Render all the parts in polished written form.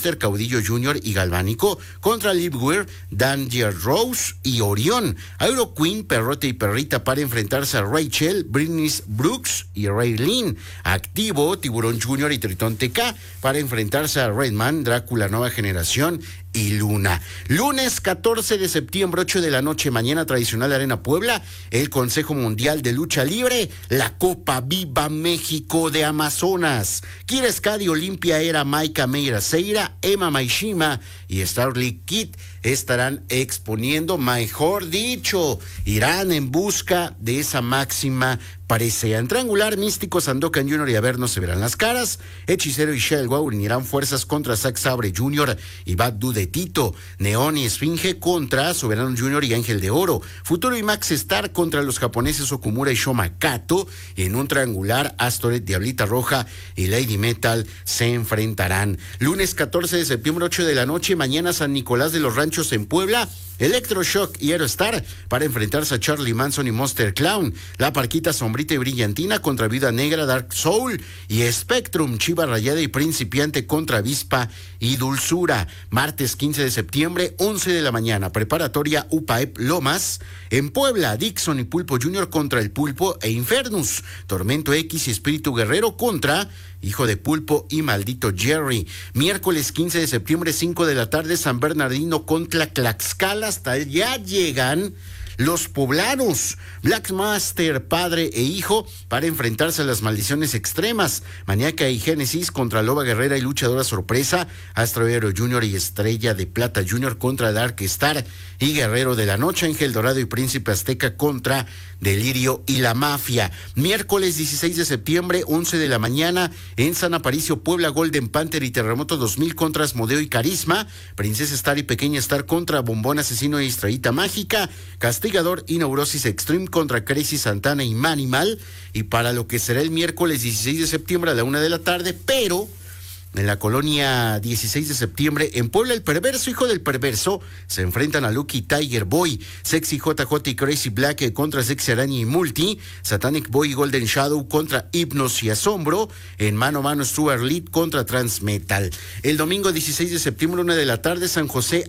Monster, Caudillo Jr. y Galvánico contra Livewire, Danger Rose y Orión. Aero Queen, Perrote y Perrita para enfrentarse a Rachel, Britney Brooks y Raylene. Activo, Tiburón Jr. y Tritón TK para enfrentarse a Redman, Drácula Nueva Generación y Luna. Lunes 14 de septiembre, 8 de la noche, mañana tradicional de Arena Puebla, el Consejo Mundial de Lucha Libre, la Copa Viva México de Amazonas. Kira Skadi, Olimpia Era, Maika Meira Seira, Emma Maishima y Starly Kid estarán exponiendo, mejor dicho, irán en busca de esa máxima presea. En triangular, Místico, Sandokan Jr. y Averno se verán las caras. Hechicero y Shelwa unirán fuerzas contra Zack Sabre Jr. y Bad Dude Tito. Neón y Esfinge contra Soberano Jr. y Ángel de Oro. Futuro y Max Star contra los japoneses Okumura y Shoma Kato. Y en un triangular, Astoret, Diablita Roja y Lady Metal se enfrentarán. Lunes 14 de septiembre, 8 de la noche, mañana San Nicolás de los Ranchos en Puebla. Electroshock y Aerostar para enfrentarse a Charlie Manson y Monster Clown. La Parquita Sombrita y Brillantina contra Viuda Negra, Dark Soul y Spectrum, Chiva Rayada y Principiante contra Avispa y Dulzura. Martes 15 de septiembre, 11 de la mañana, preparatoria UPAEP Lomas. En Puebla, Dixon y Pulpo Jr. contra el Pulpo e Infernus. Tormento X y Espíritu Guerrero contra Hijo de Pulpo y Maldito Jerry. Miércoles 15 de septiembre, 5 de la tarde, San Bernardino contra Tlaxcala. Hasta allá llegan los poblanos. Blackmaster, padre e hijo, para enfrentarse a las maldiciones extremas. Maníaca y Génesis contra Loba Guerrera y Luchadora Sorpresa. Astro Hero Jr. y Estrella de Plata Jr. contra Dark Star y Guerrero de la Noche. Ángel Dorado y Príncipe Azteca contra Delirio y la Mafia. Miércoles 16 de septiembre, 11 de la mañana, en San Aparicio, Puebla, Golden Panther y Terremoto 2000 contra Asmodeo y Carisma. Princesa Star y Pequeña Star contra Bombón Asesino y Estrellita Mágica. Castigador y Neurosis Extreme contra Crazy Santana y Manimal. Y para lo que será el miércoles 16 de septiembre a la 1 de la tarde, pero en la colonia 16 de septiembre, en Puebla, el perverso hijo del perverso se enfrentan a Lucky Tiger Boy, Sexy JJ y Crazy Black contra Sexy Araña y Multi, Satanic Boy y Golden Shadow contra Hipnos y Asombro, en mano a mano Stuart Lead contra Transmetal. El domingo 16 de septiembre, 1 de la tarde, San José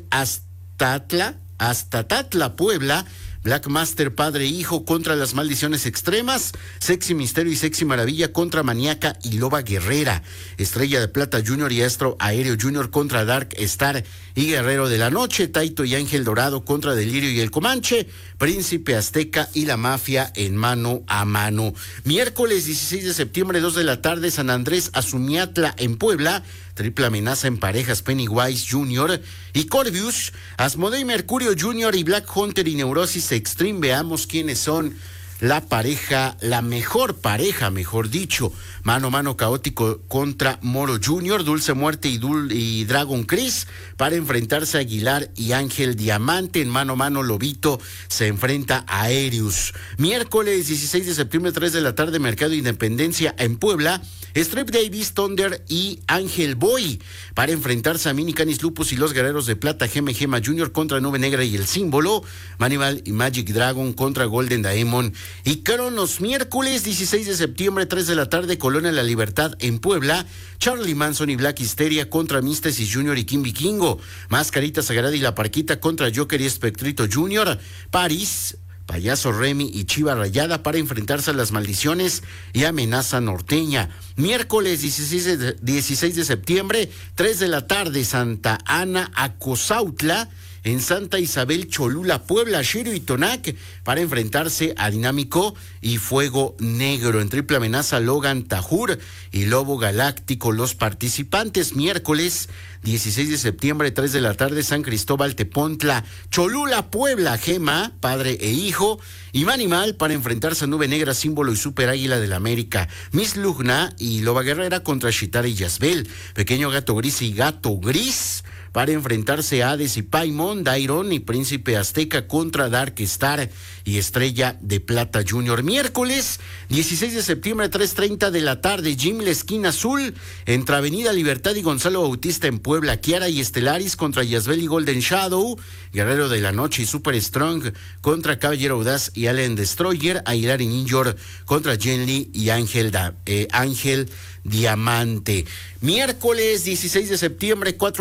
Aztatla, Puebla, Black Master, padre e hijo contra las maldiciones extremas. Sexy Misterio y Sexy Maravilla contra Maníaca y Loba Guerrera. Estrella de Plata Jr. y Astro Aéreo Jr. contra Dark Star y Guerrero de la Noche. Taito y Ángel Dorado contra Delirio y el Comanche. Príncipe Azteca y la Mafia en mano a mano. Miércoles 16 de septiembre, 2 de la tarde, San Andrés Azumiatla en Puebla. Triple amenaza en parejas, Pennywise Jr. y Corvius, Asmodee y Mercurio Jr. y Black Hunter y Neurosis Extreme. Veamos quiénes son la pareja, la mejor pareja, mejor dicho. Mano a mano Caótico contra Moro Jr., Dulce Muerte y Dragon Chris para enfrentarse a Aguilar y Ángel Diamante. En mano a mano Lobito se enfrenta a Aerius. Miércoles 16 de septiembre, 3 de la tarde, Mercado Independencia en Puebla. Strip Davis, Thunder y Ángel Boy para enfrentarse a Mini Canis Lupus y los Guerreros de Plata, Gema Junior contra Nube Negra y el Símbolo. Manimal y Magic Dragon contra Golden Daemon y Cronos. Miércoles 16 de septiembre, 3 de la tarde, Colonia La Libertad en Puebla. Charlie Manson y Black Histeria contra Místesis Jr. y Kim Vikingo. Mascarita Sagrada y La Parquita contra Joker y Espectrito Jr. París, Payaso Remy y Chiva Rayada para enfrentarse a las maldiciones y amenaza norteña. Miércoles 16 de septiembre, 3 de la tarde, Santa Ana Acozautla. En Santa Isabel Cholula, Puebla, Shiro y Tonac para enfrentarse a Dinámico y Fuego Negro. En triple amenaza, Logan Tajur y Lobo Galáctico. Los participantes, miércoles 16 de septiembre, 3 de la tarde, San Cristóbal Tepontla, Cholula, Puebla, Gema, padre e hijo. Y Manimal para enfrentarse a Nube Negra, Símbolo y Super Águila del América. Miss Lugna y Loba Guerrera contra Shitara y Yasbel. Pequeño Gato Gris y Gato Gris para enfrentarse a Hades y Paimon, Dairon y Príncipe Azteca contra Dark Star y Estrella de Plata Jr. Miércoles 16 de septiembre, 3:30 de la tarde, Jim La Esquina Azul, entre Avenida Libertad y Gonzalo Bautista en Puebla. Kiara y Estelaris contra Yasbel y Golden Shadow. Guerrero de la Noche y Super Strong contra Caballero Audaz y Alien Destroyer. Aguilar y Ninjor contra Jenly y Ángel Diamante. Miércoles 16 de septiembre, 4